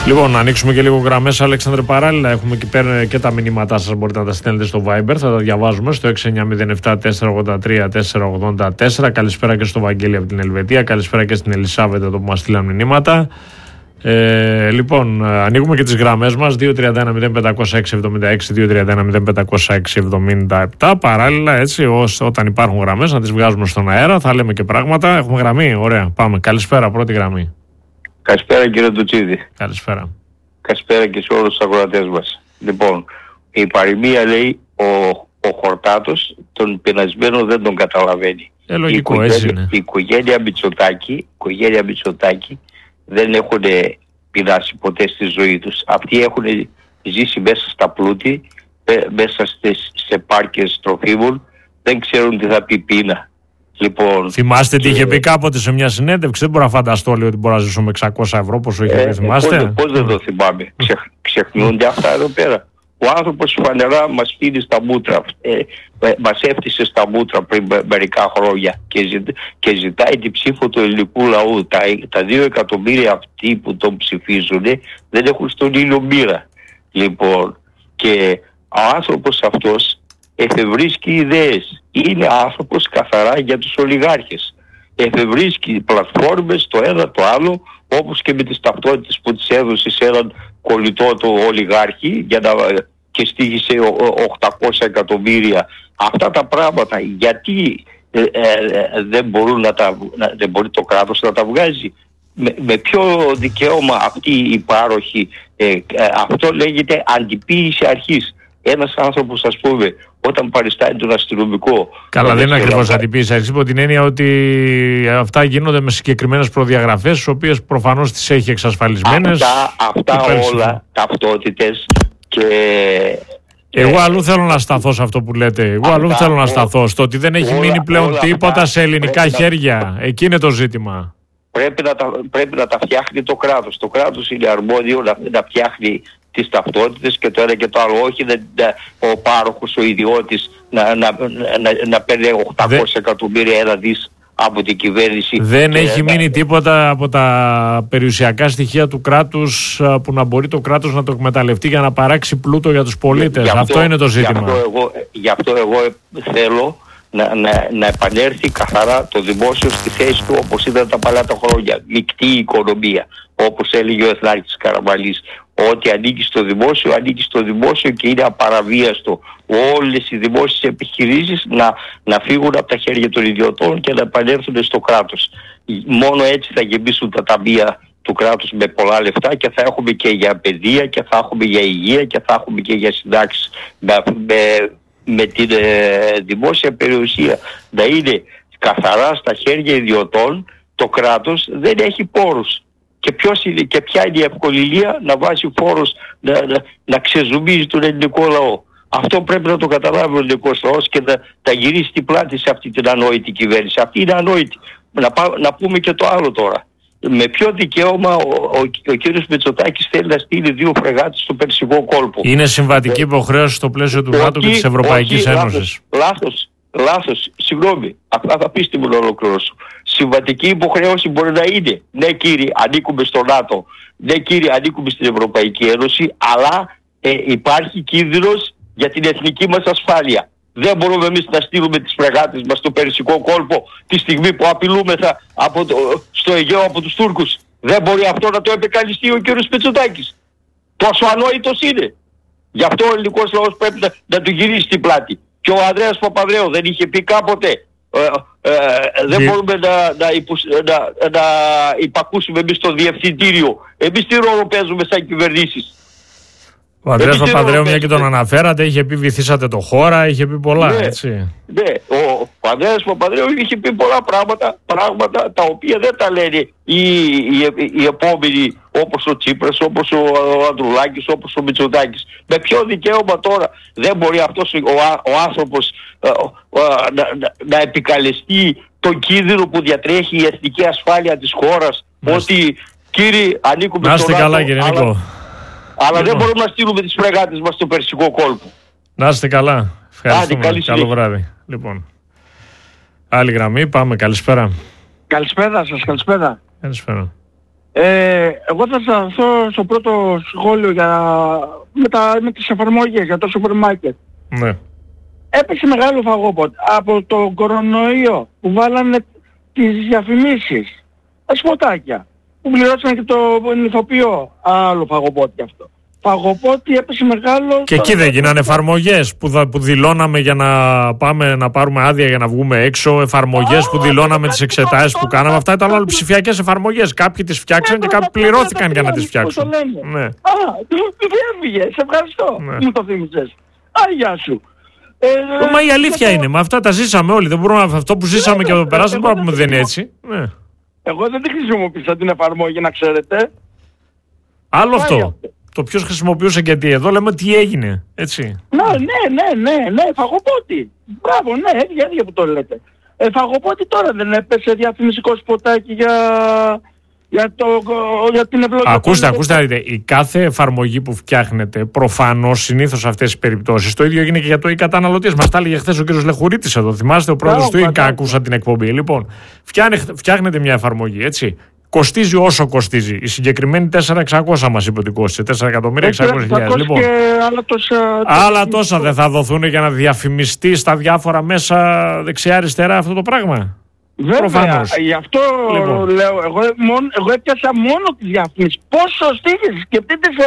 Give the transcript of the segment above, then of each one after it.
Λοιπόν, να ανοίξουμε και λίγο γραμμές, Αλέξανδρε, παράλληλα. Έχουμε εκεί πέρα και τα μηνύματά σας. Μπορείτε να τα στέλνετε στο Viber. Θα τα διαβάζουμε στο 6907-483-484. Καλησπέρα και στο Βαγγέλη από την Ελβετία. Καλησπέρα και στην Ελισάβετ εδώ που μας στείλαν μηνύματα. Λοιπόν, ανοίγουμε και τις γραμμές μας 231-0506-76, 231-0506-77. Παράλληλα, έτσι, όταν υπάρχουν γραμμές, να τις βγάζουμε στον αέρα. Θα λέμε και πράγματα. Έχουμε γραμμή. Ωραία. Πάμε. Καλησπέρα, πρώτη γραμμή. Καλησπέρα κύριε Τουτσίδη. Καλησπέρα. Καλησπέρα και σε όλους τους ακροατές μας. Λοιπόν, η παροιμία λέει ο Χορτάτος τον πεινασμένο δεν τον καταλαβαίνει. Λογικό, έτσι είναι. Η οικογένεια Μητσοτάκη δεν έχουν πεινάσει ποτέ στη ζωή τους. Αυτοί έχουν ζήσει μέσα στα πλούτη, μέσα σε πάρκες τροφίμων, δεν ξέρουν τι θα πει πείνα. Λοιπόν, θυμάστε τι είχε πει κάποτε σε μια συνέντευξη? Δεν μπορώ να φανταστώ ότι μπορώ να ζήσω με 600 ευρώ, πόσο είχε πει, θυμάστε? Πώς δεν το θυμάμαι. Ξεχνιούνται αυτά εδώ πέρα. Ο άνθρωπος φανερά μας πήρε στα μούτρα, μας έφτιασε στα μούτρα πριν μερικά χρόνια και ζητάει την ψήφο του ελληνικού λαού. Τα 2 εκατομμύρια αυτοί που τον ψηφίζουν δεν έχουν στον ήλιο μοίρα. Λοιπόν, και ο άνθρωπος αυτός εφευρίσκει ιδέες. Είναι άνθρωπος καθαρά για τους ολιγάρχες. Εφευρίσκει πλατφόρμες το ένα το άλλο, όπως και με τις ταυτότητες που τις έδωσε σε έναν κολλητό του ολιγάρχη και στήχησε 800 εκατομμύρια. Αυτά τα πράγματα γιατί δεν μπορεί το κράτος να τα βγάζει? Με ποιο δικαίωμα αυτοί οι πάροχοι? Αυτό λέγεται αντιποίηση αρχής. Ένας άνθρωπος, ας πούμε, όταν παριστάνει τον αστυνομικό... Καλά, δεν είναι ακριβώς αντιποίηση αρχής, υπό την έννοια ότι αυτά γίνονται με συγκεκριμένες προδιαγραφές, τις οποίες προφανώς τις έχει εξασφαλισμένες. Αυτά όλα ταυτότητες και... Εγώ αλλού θέλω να σταθώ σε αυτό που λέτε. Εγώ αλλού θέλω να σταθώ στο ότι δεν έχει μείνει πλέον τίποτα σε ελληνικά χέρια. Εκεί είναι το ζήτημα. Πρέπει να τα φτιάχνει το κράτος. Το κράτος είναι αρμόδιο να φτιάχνει τις ταυτότητες και το ένα και το άλλο. Όχι ο πάροχος, ο ιδιώτης να παίρνει 800 εκατομμύρια, ένα δις από την κυβέρνηση. Δεν έχει μείνει τίποτα από τα περιουσιακά στοιχεία του κράτους που να μπορεί το κράτος να το εκμεταλλευτεί για να παράξει πλούτο για τους πολίτες. Αυτό είναι το ζήτημα. Γι' αυτό εγώ θέλω να επανέλθει καθαρά το δημόσιο στη θέση του, όπως ήταν τα παλιά τα χρόνια. Μεικτή οικονομία, όπως έλεγε ο Εθνάρχης Καραμαλής. Ό,τι ανήκει στο δημόσιο και είναι απαραβίαστο. Όλες οι δημόσιες επιχειρήσεις να φύγουν από τα χέρια των ιδιωτών και να επανέλθουν στο κράτος. Μόνο έτσι θα γεμίσουν τα ταμεία του κράτους με πολλά λεφτά και θα έχουμε και για παιδεία και θα έχουμε για υγεία και θα έχουμε και για συντάξεις. Με την δημόσια περιουσία να είναι καθαρά στα χέρια ιδιωτών, το κράτος δεν έχει πόρους. Και ποια είναι η ευκολία να βάζει φόρους, να ξεζουμίζει τον ελληνικό λαό? Αυτό πρέπει να το καταλάβει ο ελληνικός λαός και να γυρίσει την πλάτη σε αυτή την ανόητη κυβέρνηση. Αυτή είναι ανόητη. Να πούμε και το άλλο τώρα. Με ποιο δικαίωμα ο κύριος Μητσοτάκης θέλει να στείλει 2 φρεγάτες στο Περσικό κόλπο? Είναι συμβατική υποχρέωση στο πλαίσιο του ΝΑΤΟ και της Ευρωπαϊκής Ένωσης. Λάθος, συγγνώμη, απλά θα πεις τι μου να ολοκληρώσω. Συμβατική υποχρέωση μπορεί να είναι. Ναι κύριε, ανήκουμε στο ΝΑΤΟ. Ναι κύριε, ανήκουμε στην Ευρωπαϊκή Ένωση, αλλά υπάρχει κίνδυνος για την εθνική μας ασφάλεια. Δεν μπορούμε εμείς να στείλουμε τις φρεγάτες μας στο Περσικό κόλπο τη στιγμή που απειλούμεθα στο Αιγαίο από τους Τούρκους. Δεν μπορεί αυτό να το επικαλυστεί ο κύριος Μητσοτάκης. Τόσο ανόητος είναι. Γι' αυτό ο ελληνικός λαός πρέπει να του γυρίσει την πλάτη. Και ο Ανδρέας Παπανδρέου δεν είχε πει κάποτε δεν μπορούμε να υπακούσουμε εμείς το διευθυντήριο. Εμείς τι ρόλο παίζουμε σαν κυβερνήσεις? Ο Ανδρέας Παπανδρέου, μια και τον αναφέρατε, είχε πει βυθίσατε το χώρα, είχε πει πολλά, έτσι. Ναι, ο Ανδρέας Παπανδρέου είχε πει πολλά πράγματα τα οποία δεν τα λένε οι επόμενοι, όπως ο Τσίπρας, όπως ο Ανδρουλάκης, όπως ο Μητσοτάκης. Με ποιο δικαίωμα τώρα δεν μπορεί αυτός ο άνθρωπος να επικαλεστεί τον κίνδυνο που διατρέχει η εθνική ασφάλεια της χώρας? Ότι κύριοι ανήκουμε στο ΝΑΤΟ, αλλά δεν μπορούμε να στείλουμε τις φρεγάτες μας στο Περσικό κόλπο. Να είστε καλά. Ευχαριστούμε. Καλό βράδυ. Λοιπόν, άλλη γραμμή, πάμε. Καλησπέρα. Καλησπέρα σας, καλησπέρα. Καλησπέρα. Εγώ θα σταθώ στο πρώτο σχόλιο με τις εφαρμογές για το σούπερ μάρκετ. Ναι. Έπεσε μεγάλο φαγόπωt από το κορονοϊό που βάλανε τις διαφημίσεις, τα σποτάκια, που πληρώσανε και τον ηθοποιό. Άλλο φαγοπότη αυτό. Φαγοπότη έπεσε μεγάλο. Και εκεί δεν γίνανε εφαρμογές που δηλώναμε για να πάμε να πάρουμε άδεια για να βγούμε έξω, εφαρμογές που δηλώναμε τις εξετάσεις που κάναμε. Αυτά ήταν όλες ψηφιακές εφαρμογές. Κάποιοι τις φτιάξαν και κάποιοι πληρώθηκαν για να τις φτιάξουν. Ναι. Διέφυγε, σε ευχαριστώ. Μου το θύμισες. Γεια σου. Μα η αλήθεια είναι, με αυτά τα ζήσαμε όλοι. Δεν μπορούμε, αυτό που ζήσαμε και το περάσαμε, δεν μπορούμε να πούμε δεν είναι έτσι. Εγώ δεν τη χρησιμοποίησα την εφαρμογή, να ξέρετε. Άλλο αυτό. Το ποιος χρησιμοποιούσε και τι. Εδώ λέμε τι έγινε. Έτσι. Ναι, φαγοπότη. Μπράβο, ναι, έτσι που το λέτε. Φαγοπότη τώρα δεν έπεσε διαφημιστικό σποτάκι για την ευλογία. Ακούστε να δείτε. Η κάθε εφαρμογή που φτιάχνετε, προφανώς συνήθως σε αυτές τις περιπτώσεις, το ίδιο έγινε και για το e-καταναλωτής. Μας τα έλεγε χθες ο κύριος Λεχουρίτης εδώ. Θυμάστε, ο πρόεδρος του e-κα, ακούσα την εκπομπή. Λοιπόν, φτιάχνετε μια εφαρμογή, έτσι. Κοστίζει όσο κοστίζει. Η συγκεκριμένη 4.600 μας είπε ότι κόστησε. 4.600.000. Λοιπόν, άλλα τόσα δεν θα δοθούν για να διαφημιστεί στα διάφορα μέσα δεξιά-αριστερά αυτό το πράγμα. Βέβαια, προφανώς. Γι' αυτό λοιπόν λέω, εγώ έπιασα μόνο τις διαφημίσεις. Πόσο στήχες, σκεφτείτε σε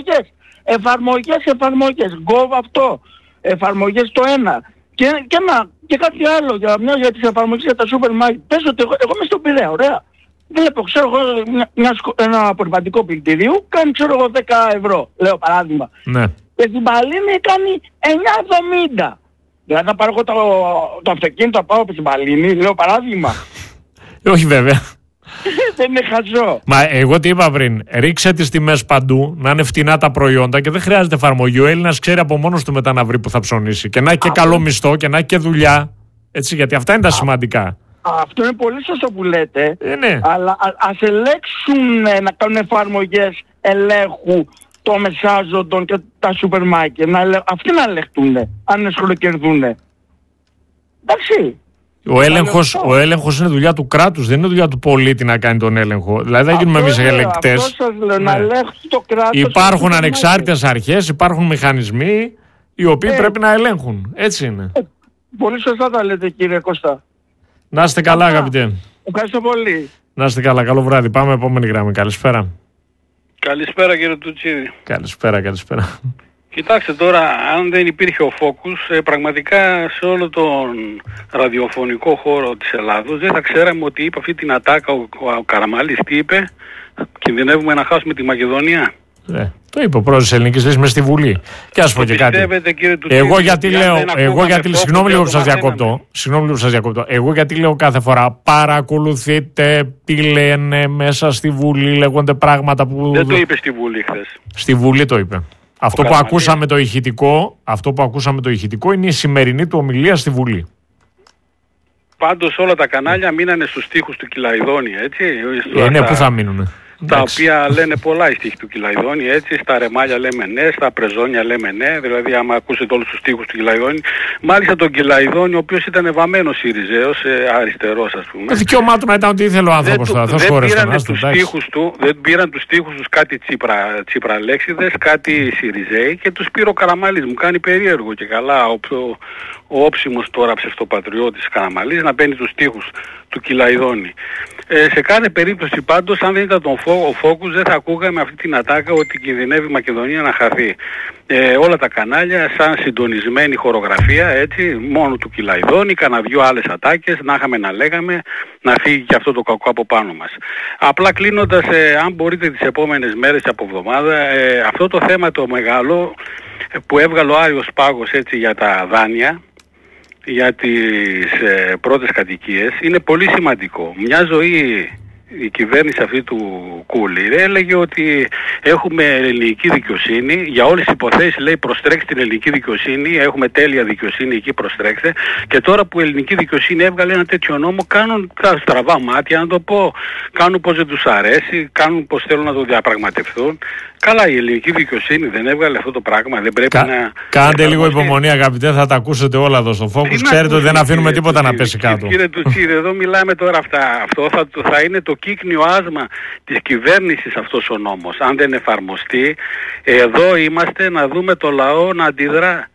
εφαρμογές, Gov αυτό, εφαρμογές το ένα. Και κάτι άλλο για τις εφαρμογές για τα σούπερ μάρκετ. Πες ότι εγώ είμαι στον Πειραιά, ωραία. Βλέπω, ξέρω εγώ, ένα απορριπαντικό πλυντηρίου κάνει, ξέρω εγώ, 10 ευρώ, λέω παράδειγμα. Ναι. Και στην Παλίνη κάνει 9,70. Δηλαδή να πάρω εγώ το αυτοκίνητο, να πάω από την Παλίνη, λέω παράδειγμα. Όχι βέβαια. Δεν είναι χαζό. Μα εγώ τι είπα πριν, ρίξε τις τιμές παντού, να είναι φτηνά τα προϊόντα και δεν χρειάζεται εφαρμογή. Ο Έλληνας ξέρει από μόνος του μετά να βρει που θα ψωνίσει. Και να έχει και καλό μισθό και να έχει και δουλειά. Έτσι, γιατί αυτά είναι τα σημαντικά. Αυτό είναι πολύ σωστό που λέτε. Ναι. Αλλά ας ελέγξουν να κάνουν εφαρμογές ελέγχου των μεσάζοντων και τα σούπερ μάρκετ. Αυτοί να ελεγχτούν, αν σχολοκερδούν. Εντάξει. Ο έλεγχος είναι δουλειά του κράτους, δεν είναι δουλειά του πολίτη να κάνει τον έλεγχο. Δηλαδή δεν γίνουμε εμείς ελεγκτές. Αυτό σας λέω, να ελέγχει το κράτος. Υπάρχουν ανεξάρτητες αρχές, υπάρχουν μηχανισμοί οι οποίοι πρέπει να ελέγχουν. Έτσι είναι. Πολύ σωστά τα λέτε, κύριε Κώστα. Να είστε καλά, αγαπητέ. Ευχαριστώ πολύ. Να είστε καλά, καλό βράδυ. Πάμε επόμενη γραμμή. Καλησπέρα. Καλησπέρα, κύριε Τουτσίδη. Καλησπέρα. Κοιτάξτε τώρα, αν δεν υπήρχε ο Focus, πραγματικά σε όλο τον ραδιοφωνικό χώρο της Ελλάδος δεν θα ξέραμε ότι είπε αυτή την ατάκα ο Καραμαλής. Τι είπε? Κινδυνεύουμε να χάσουμε τη Μακεδονία. Το είπε ο πρόεδρος της Ελληνικής Λύσης μες στη Βουλή. Και ας πω και κάτι. Εγώ γιατί λέω, συγγνώμη λίγο που σας διακόπτω. Εγώ γιατί λέω κάθε φορά παρακολουθείτε, τι λένε μέσα στη Βουλή, λέγονται πράγματα που... Δεν το είπε στη Βουλή χθες. Στη Βουλή το είπε. Αυτό που ακούσαμε το ηχητικό είναι η σημερινή του ομιλία στη Βουλή. Πάντως όλα τα κανάλια μείνανε στους στίχους του Κυλαϊδόνη, έτσι. Ναι, πού θα μείνουνε. Τα οποία λένε πολλά οι στίχοι του Κυλαϊδόνη, έτσι, στα ρεμάλια λέμε ναι, στα πρεζόνια λέμε ναι, δηλαδή άμα ακούσετε όλους τους στίχους του Κυλαϊδόνη. Μάλιστα τον Κυλαϊδόνη, ο οποίος ήταν βαμμένος Συριζέος, αριστερός ας πούμε. Το δικαίωμά του να ήταν ό,τι ήθελε ο άνθρωπος. Δεν πήραν τους στίχους τους κάτι τσιπραλέξιδες, κάτι Συριζέοι και τους πήρε ο Καραμαλής. Μου κάνει περίεργο και καλά ο όψιμος τώρα ψευτοπατριώτης Καραμαλής να παίρνει τους στίχους του Κυλαϊδόνη. Σε κάθε περίπτωση πάντως, αν δεν ήταν ο Focus, δεν θα ακούγαμε αυτή την ατάκα ότι κινδυνεύει η Μακεδονία να χαθεί. Όλα τα κανάλια σαν συντονισμένη χορογραφία, έτσι, μόνο του Κυλαϊδόνη, κάνα δυο άλλες ατάκες, να είχαμε να λέγαμε, να φύγει και αυτό το κακό από πάνω μας. Απλά κλείνοντας, αν μπορείτε τις επόμενες μέρες από εβδομάδα, αυτό το θέμα το μεγάλο που έβγαλε ο Άριος Πάγος, έτσι, για τα δάνεια, για τις πρώτες κατοικίες, είναι πολύ σημαντικό. Μια ζωή η κυβέρνηση αυτή του Κούλη έλεγε ότι έχουμε ελληνική δικαιοσύνη, για όλες τις υποθέσεις λέει προστρέξτε την ελληνική δικαιοσύνη, έχουμε τέλεια δικαιοσύνη εκεί, προστρέξτε. Και τώρα που η ελληνική δικαιοσύνη έβγαλε ένα τέτοιο νόμο, κάνουν τα στραβά μάτια να το πω, κάνουν πως δεν τους αρέσει, κάνουν πως θέλουν να το διαπραγματευτούν. Καλά, η ελληνική δικαιοσύνη δεν έβγαλε αυτό το πράγμα, δεν πρέπει να... Κάντε λίγο υπομονή, αγαπητέ, θα τα ακούσετε όλα εδώ στο Focus. Ξέρετε ότι δεν αφήνουμε τίποτα να πέσει κάτω. Κύριε Τουτσίδη, εδώ μιλάμε τώρα αυτά. Αυτό θα είναι το κύκνιο άσμα της κυβέρνησης αυτός ο νόμος. Αν δεν εφαρμοστεί, εδώ είμαστε να δούμε το λαό να αντιδρά.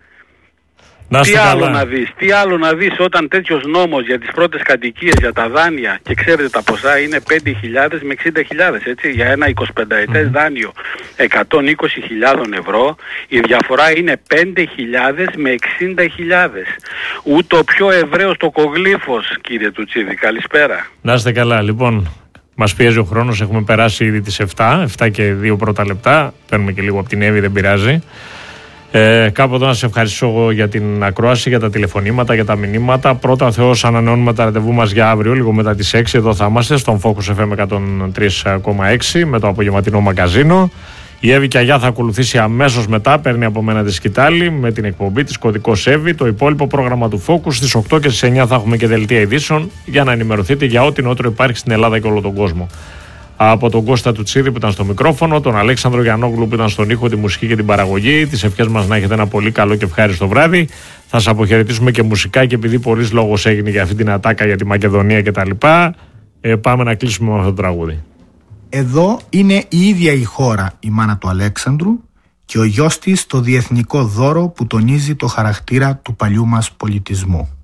Τι άλλο να δεις όταν τέτοιος νόμος για τις πρώτες κατοικίες, για τα δάνεια, και ξέρετε τα ποσά είναι 5.000 με 60.000, έτσι, για ένα 25ετές δάνειο 120.000 ευρώ, η διαφορά είναι 5.000 με 60.000. Ούτε ο πιο Εβραίος τοκογλύφος, κύριε Τουτσίδη. Καλησπέρα. Να είστε καλά. Λοιπόν, μας πιέζει ο χρόνος, έχουμε περάσει ήδη τις 7 και 2 πρώτα λεπτά, παίρνουμε και λίγο από την Εύη, δεν πειράζει. Κάπου εδώ να σε ευχαριστήσω εγώ για την ακρόαση, για τα τηλεφωνήματα, για τα μηνύματα. Πρώτα ο Θεός, ανανεώνουμε τα ραντεβού μας για αύριο, λίγο μετά τις 6. Εδώ θα είμαστε στον Focus FM 103,6 με το απογευματινό μαγκαζίνο. Η Εύη Κιαγιά θα ακολουθήσει αμέσως μετά, παίρνει από μένα τη σκητάλη με την εκπομπή της Κωδικός Εύη. Το υπόλοιπο πρόγραμμα του Focus στις 8 και στις 9 θα έχουμε και δελτία ειδήσεων για να ενημερωθείτε για ό,τι νεότερο υπάρχει στην Ελλάδα και όλο τον κόσμο. Από τον Κώστα Τουτσίδη που ήταν στο μικρόφωνο, τον Αλέξανδρο Γιαννόγλου που ήταν στον ήχο, τη μουσική και την παραγωγή. Τις ευχές μας να έχετε ένα πολύ καλό και ευχάριστο βράδυ. Θα σας αποχαιρετήσουμε και μουσικά, και επειδή πολλής λόγος έγινε για αυτή την ατάκα για τη Μακεδονία κτλ. Πάμε να κλείσουμε με αυτό το τραγούδι. Εδώ είναι η ίδια η χώρα, η μάνα του Αλέξανδρου, και ο γιος της το διεθνικό δώρο που τονίζει το χαρακτήρα του παλιού μας πολιτισμού.